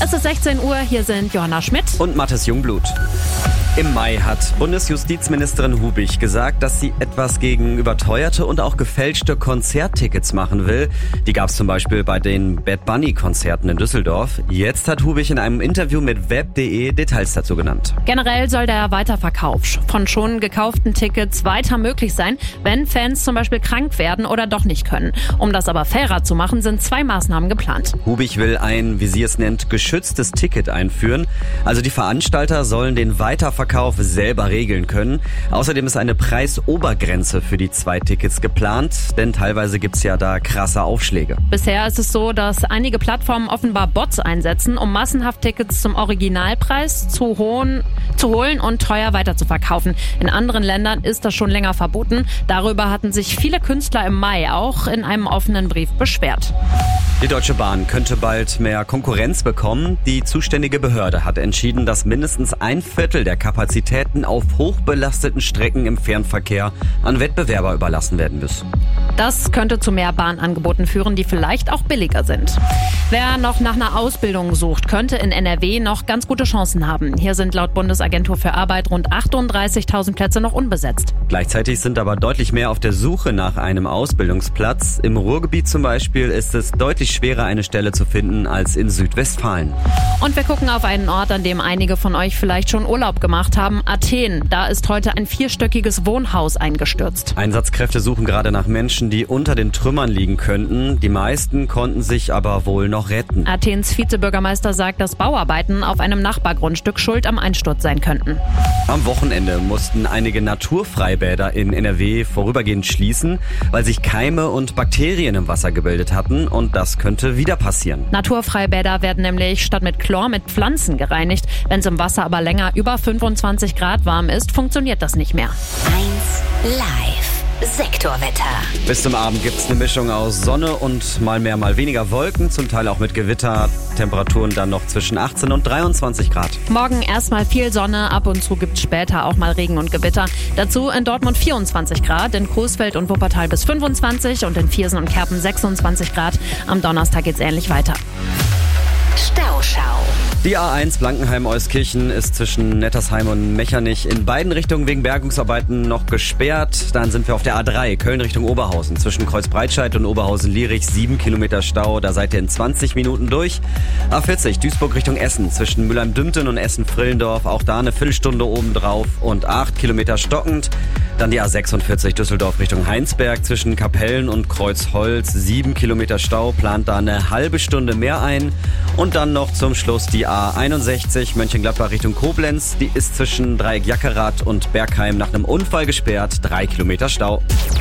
Es ist 16 Uhr, hier sind Johanna Schmidt und Mathis Jungblut. Im Mai hat Bundesjustizministerin Hubig gesagt, dass sie etwas gegen überteuerte und auch gefälschte Konzerttickets machen will. Die gab es zum Beispiel bei den Bad Bunny-Konzerten in Düsseldorf. Jetzt hat Hubig in einem Interview mit web.de Details dazu genannt. Generell soll der Weiterverkauf von schon gekauften Tickets weiter möglich sein, wenn Fans zum Beispiel krank werden oder doch nicht können. Um das aber fairer zu machen, sind 2 Maßnahmen geplant. Hubig will ein, wie sie es nennt, geschütztes Ticket einführen. Also die Veranstalter sollen den Weiterverkauf selber regeln können. Außerdem ist eine Preisobergrenze für die 2 Tickets geplant, denn teilweise gibt's ja da krasse Aufschläge. Bisher ist es so, dass einige Plattformen offenbar Bots einsetzen, um massenhaft Tickets zum Originalpreis zu holen und teuer weiterzuverkaufen. In anderen Ländern ist das schon länger verboten. Darüber hatten sich viele Künstler im Mai auch in einem offenen Brief beschwert. Die Deutsche Bahn könnte bald mehr Konkurrenz bekommen. Die zuständige Behörde hat entschieden, dass mindestens 1/4 der Kapazitäten auf hochbelasteten Strecken im Fernverkehr an Wettbewerber überlassen werden müssen. Das könnte zu mehr Bahnangeboten führen, die vielleicht auch billiger sind. Wer noch nach einer Ausbildung sucht, könnte in NRW noch ganz gute Chancen haben. Hier sind laut Bundesagentur für Arbeit rund 38.000 Plätze noch unbesetzt. Gleichzeitig sind aber deutlich mehr auf der Suche nach einem Ausbildungsplatz. Im Ruhrgebiet zum Beispiel ist es deutlich schwerer, eine Stelle zu finden als in Südwestfalen. Und wir gucken auf einen Ort, an dem einige von euch vielleicht schon Urlaub gemacht haben. Athen. Da ist heute ein 4-stöckiges Wohnhaus eingestürzt. Einsatzkräfte suchen gerade nach Menschen, die unter den Trümmern liegen könnten. Die meisten konnten sich aber wohl noch retten. Athens Vizebürgermeister sagt, dass Bauarbeiten auf einem Nachbargrundstück schuld am Einsturz sein könnten. Am Wochenende mussten einige Naturfreibäder in NRW vorübergehend schließen, weil sich Keime und Bakterien im Wasser gebildet hatten, und das könnte wieder passieren. Naturfreibäder werden nämlich statt mit Chlor mit Pflanzen gereinigt. Wenn es im Wasser aber länger über 25 Grad warm ist, funktioniert das nicht mehr. 1 Live. Sektorwetter. Bis zum Abend gibt's eine Mischung aus Sonne und mal mehr, mal weniger Wolken, zum Teil auch mit Gewitter. Temperaturen dann noch zwischen 18 und 23 Grad. Morgen erstmal viel Sonne, ab und zu gibt's später auch mal Regen und Gewitter. Dazu in Dortmund 24 Grad, in Coesfeld und Wuppertal bis 25 und in Viersen und Kerpen 26 Grad. Am Donnerstag geht's ähnlich weiter. Stauschau. Die A1 Blankenheim-Euskirchen ist zwischen Nettersheim und Mechernich in beiden Richtungen wegen Bergungsarbeiten noch gesperrt. Dann sind wir auf der A3 Köln Richtung Oberhausen. Zwischen Kreuzbreitscheid und Oberhausen-Lierich 7 Kilometer Stau. Da seid ihr in 20 Minuten durch. A40 Duisburg Richtung Essen. Zwischen Mülheim-Dümpten und Essen-Frillendorf. Auch da eine Viertelstunde obendrauf und 8 Kilometer stockend. Dann die A46 Düsseldorf Richtung Heinsberg. Zwischen Kapellen und Kreuzholz 7 Kilometer Stau. Plant da eine halbe Stunde mehr ein. Und dann noch zum Schluss die A61 Mönchengladbach Richtung Koblenz. Die ist zwischen Dreieck Jackerath und Bergheim nach einem Unfall gesperrt. 3 Kilometer Stau.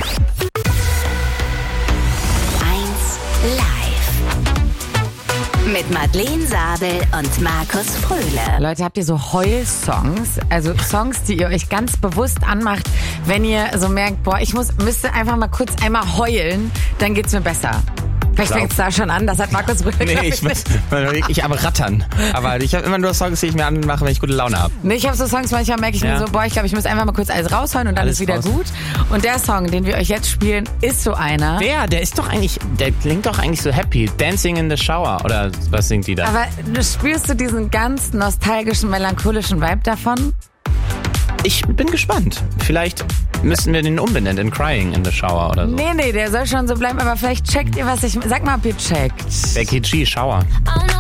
1 Live. Mit Madeleine Sabel und Markus Fröhle. Leute, habt ihr so Heul-Songs? Also Songs, die ihr euch ganz bewusst anmacht, wenn ihr so merkt, boah, müsste einfach mal kurz einmal heulen, dann geht's mir besser. Vielleicht fängt es da schon an, das hat Markus Brühl. Nee, ich am Rattern. Aber ich habe immer nur Songs, die ich mir anmache, wenn ich gute Laune habe. Nee, ich habe so Songs, manchmal merke ich mir so, boah, ich glaube, ich muss einfach mal kurz alles raushauen und dann alles ist wieder raus. Gut. Und der Song, den wir euch jetzt spielen, ist so einer. Der ist doch eigentlich, der klingt doch eigentlich so happy. Dancing in the Shower, oder was singt die da? Aber spürst du diesen ganz nostalgischen, melancholischen Vibe davon? Ich bin gespannt. Vielleicht müssen wir den umbenennen in Crying in the Shower oder so. Nee, der soll schon so bleiben, aber vielleicht checkt ihr, was ich... Sag mal, ob ihr checkt. Becky G, Shower. All